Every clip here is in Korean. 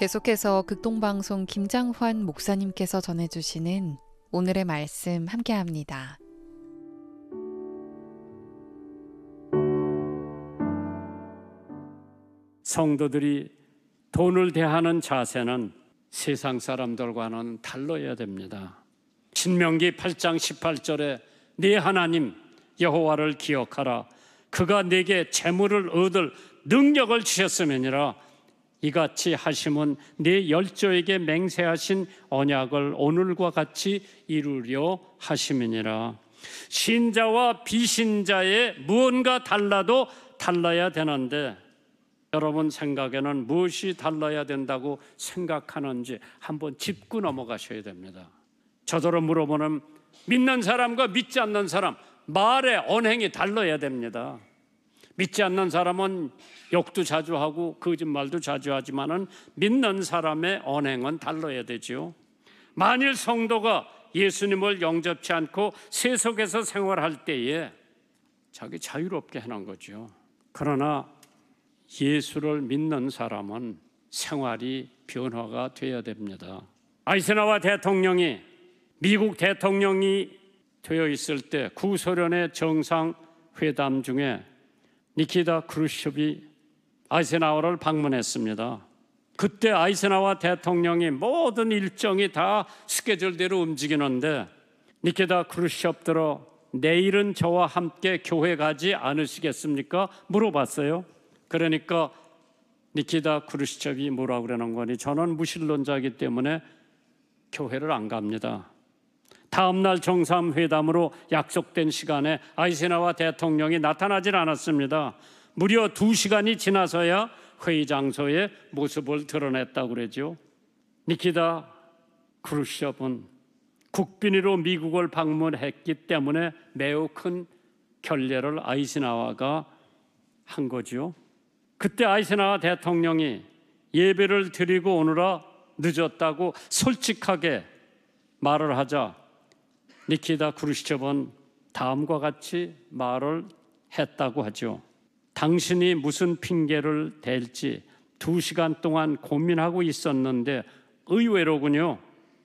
계속해서 극동방송 김장환 목사님께서 전해주시는 오늘의 말씀 함께합니다. 성도들이 돈을 대하는 자세는 세상 사람들과는 달라야 됩니다. 신명기 8장 18절에 네 하나님 여호와를 기억하라. 그가 네게 재물을 얻을 능력을 주셨음이니라. 이같이 하심은 네 열조에게 맹세하신 언약을 오늘과 같이 이루려 하심이니라. 신자와 비신자의 무언가 달라도 달라야 되는데 여러분 생각에는 무엇이 달라야 된다고 생각하는지 한번 짚고 넘어가셔야 됩니다. 저더러 물어보는 믿는 사람과 믿지 않는 사람 말의 언행이 달라야 됩니다. 믿지 않는 사람은 욕도 자주 하고 거짓말도 자주 하지만은 믿는 사람의 언행은 달라야 되죠. 만일 성도가 예수님을 영접치 않고 세속에서 생활할 때에 자기 자유롭게 해놓은 거죠. 그러나 예수를 믿는 사람은 생활이 변화가 되어야 됩니다. 아이젠하워 대통령이 미국 대통령이 되어 있을 때 구소련의 정상회담 중에 니키타 크루셰프이 아이젠하워를 방문했습니다. 그때 아이젠하워 대통령이 모든 일정이 다 스케줄대로 움직이는데 니키타 크루셰프들어 내일은 저와 함께 교회 가지 않으시겠습니까? 물어봤어요. 그러니까 니키타 크루셰프이 뭐라고 그러는 거니 저는 무신론자이기 때문에 교회를 안 갑니다. 다음 날 정상회담으로 약속된 시간에 아이젠하워 대통령이 나타나질 않았습니다. 무려 2시간이 지나서야 회의 장소에 모습을 드러냈다고 그러죠. 니키타 크루셰프는 국빈으로 미국을 방문했기 때문에 매우 큰 결례를 아이젠하워가 한 거죠. 그때 아이젠하워 대통령이 예배를 드리고 오느라 늦었다고 솔직하게 말을 하자 니키타 크루셰프는 다음과 같이 말을 했다고 하죠. 당신이 무슨 핑계를 댈지 2시간 동안 고민하고 있었는데 의외로군요.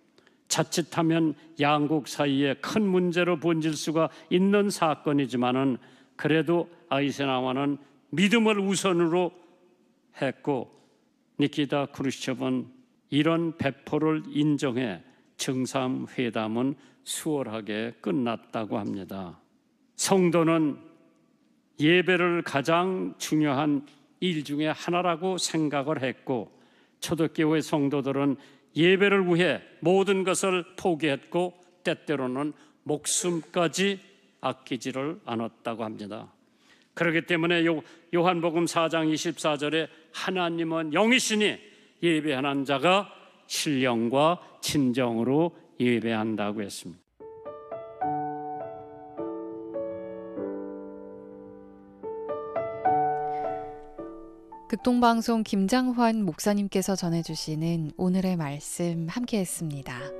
자칫하면 양국 사이에 큰 문제로 번질 수가 있는 사건이지만은 그래도 아이젠하워는 믿음을 우선으로 했고 니키타 크루셰프는 이런 배포를 인정해 정상회담은 수월하게 끝났다고 합니다. 성도는 예배를 가장 중요한 일 중에 하나라고 생각을 했고 초대교회 성도들은 예배를 위해 모든 것을 포기했고 때때로는 목숨까지 아끼지를 않았다고 합니다. 그렇기 때문에 요한복음 4장 24절에 하나님은 영이시니 예배하는 자가 신령과 진정으로 예배한다고 했습니다. 극동방송 김장환 목사님께서 전해주시는 오늘의 말씀 함께했습니다.